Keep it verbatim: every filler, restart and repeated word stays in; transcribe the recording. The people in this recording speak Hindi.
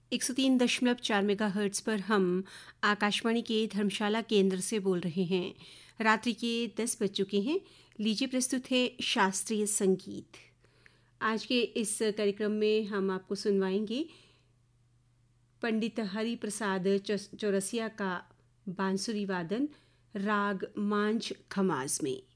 एक सौ तीन दशमलव चार मेगाहर्ट्ज़ पर हम आकाशवाणी के धर्मशाला केंद्र से बोल रहे हैं। रात्रि के दस बज चुके हैं। लीजिए प्रस्तुत है शास्त्रीय संगीत। आज के इस कार्यक्रम में हम आपको सुनवाएंगे पंडित हरि प्रसाद चौरसिया का बांसुरी वादन राग मांझ खमाज में।